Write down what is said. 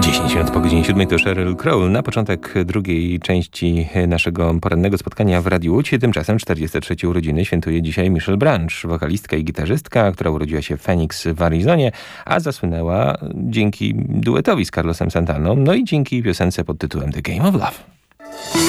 10 minut po godzinie 7 to Sheryl Crow. Na początek drugiej części naszego porannego spotkania w Radiu Łódź. Tymczasem 43 urodziny świętuje dzisiaj Michelle Branch, wokalistka i gitarzystka, która urodziła się w Phoenix w Arizonie, a zasłynęła dzięki duetowi z Carlosem Santaną, no i dzięki piosence pod tytułem The Game of Love.